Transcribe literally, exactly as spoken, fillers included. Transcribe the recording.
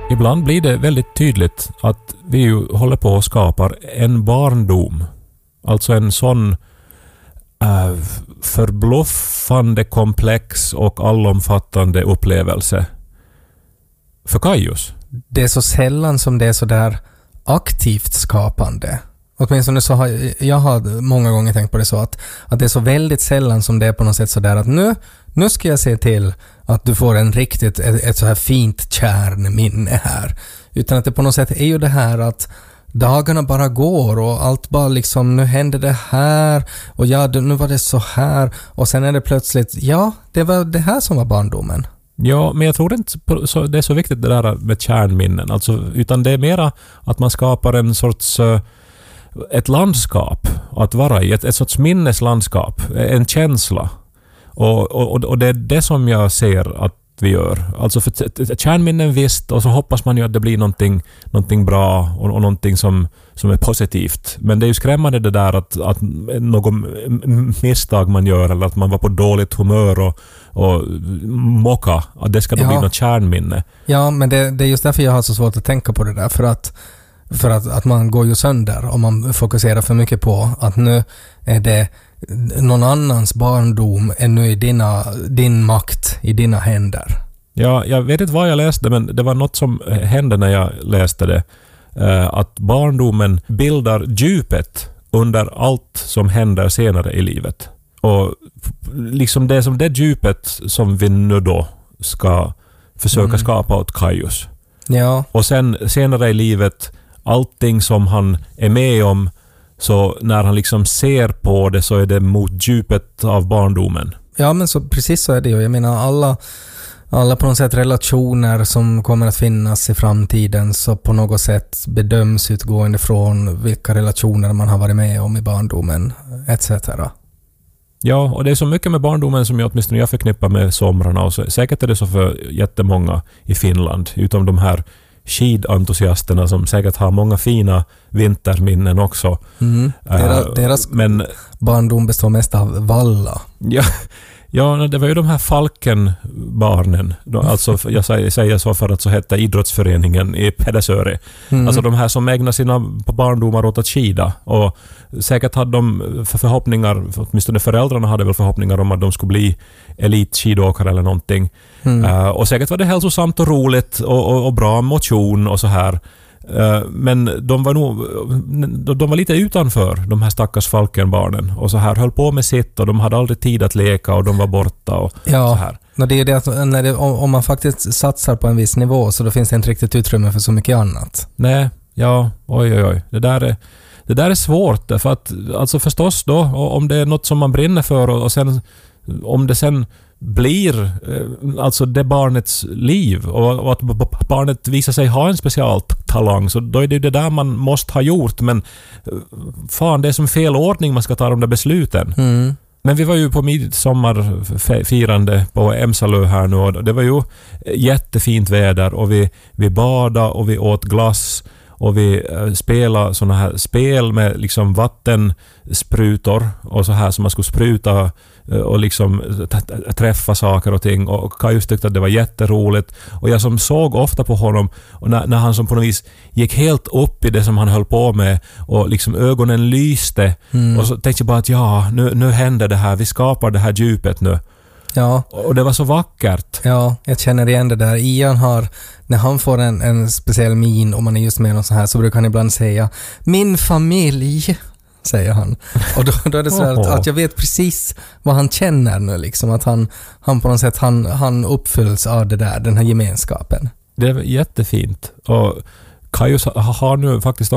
Ibland blir det väldigt tydligt att vi ju håller på att skapa en barndom. Alltså en sån äh, förbluffande komplex och allomfattande upplevelse för Kaius. Det är så sällan som det är så där aktivt skapande. Åtminstone så har jag har många gånger tänkt på det så att, att det är så väldigt sällan som det är på något sätt så där att nu, nu ska jag se till att du får en riktigt ett, ett så här fint kärnminne här. Utan att det på något sätt är ju det här att dagarna bara går och allt bara liksom, nu händer det här och ja, nu var det så här och sen är det plötsligt, ja, det var det här som var barndomen. Ja, men jag tror inte så, det är så viktigt det där med kärnminnen. Alltså, utan det är mera att man skapar en sorts ett landskap att vara i, ett, ett sorts minneslandskap, en känsla. Och, och, och det är det som jag ser att vi gör. Alltså för kärnminnen visst, och så hoppas man ju att det blir någonting, någonting bra och, och någonting som, som är positivt. Men det är ju skrämmande det där att, att något misstag man gör eller att man var på dåligt humör och, och mocka, att det ska då ja. bli något kärnminne. Ja, men det, det är just därför jag har så svårt att tänka på det där, för att För att, att man går ju sönder om man fokuserar för mycket på att nu är det någon annans barndom är nu i dina, din makt, i dina händer. Ja, jag vet inte vad jag läste, men det var något som hände när jag läste det. Att barndomen bildar djupet under allt som händer senare i livet. Och liksom det är som det djupet som vi nu då ska försöka mm. skapa åt Kaius. Ja. Och sen senare i livet allting som han är med om, så när han liksom ser på det så är det mot djupet av barndomen. Ja, men så precis så är det ju. Jag menar alla, alla på något sätt relationer som kommer att finnas i framtiden så på något sätt bedöms utgående från vilka relationer man har varit med om i barndomen et cetera. Ja, och det är så mycket med barndomen som jag åtminstone jag förknippar med somrarna, och så, säkert är det så för jättemånga i Finland, utom de här skidentusiasterna som säkert har många fina vinterminnen också. Mm. Deras, uh, deras men, barndom består mest av valla. Ja, ja, det var ju de här Falkenbarnen. Alltså, jag säger så för att så hette idrottsföreningen i Pedersöre. Mm. Alltså de här som ägnar sina barndomar åt att skida. Och säkert hade de för förhoppningar, åtminstone föräldrarna hade väl förhoppningar om att de skulle bli elitskidåkare eller någonting. Mm. Uh, och säkert var det hälsosamt och roligt och, och, och bra motion och så här. Uh, men de var nog de var lite utanför, de här stackars Falkenbarnen, och så här höll på med sitt och de hade aldrig tid att leka och de var borta och ja, så här. Ja, det är det att när det, om man faktiskt satsar på en viss nivå så då finns det inte riktigt utrymme för så mycket annat. Nej, ja, oj oj oj. Det där är det där är svårt, för att alltså förstås då om det är något som man brinner för och, och sen om det sen blir alltså det barnets liv och, och att barnet visar sig ha en special talang, så då är det det där man måste ha gjort, men fan, det är som fel ordning man ska ta de där besluten. Mm. Men vi var ju på midsommarfirande på Emsalö här nu och det var ju jättefint väder och vi, vi badade och vi åt glass och vi spelade såna här spel med liksom vattensprutor och så här som man skulle spruta och liksom träffa saker och ting, och Kaius tyckte att det var jätteroligt, och jag som såg ofta på honom och när, när han som på något vis gick helt upp i det som han höll på med och liksom ögonen lyste mm. och så tänkte jag bara att ja, nu, nu händer det här, vi skapar det här djupet nu. Ja. Och det var så vackert. Ja, jag känner igen det där. Ian har, när han får en, en speciell min och man är just med något så här, så brukar han ibland säga min familj, säger han. Och då, då är det så att, att jag vet precis vad han känner nu liksom, att han, han på något sätt han, han uppfylls av det där, den här gemenskapen. Det är jättefint. Och Kaius har nu faktiskt